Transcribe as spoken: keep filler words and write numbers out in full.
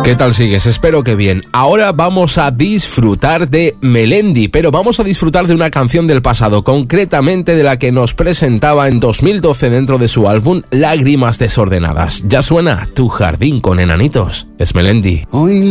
¿Qué tal sigues? Espero que bien. Ahora vamos a disfrutar de Melendi, pero vamos a disfrutar de una canción del pasado, concretamente de la que nos presentaba en dos mil doce dentro de su álbum Lágrimas Desordenadas. Ya suena Tu Jardín con Enanitos. Es Melendi. Hoy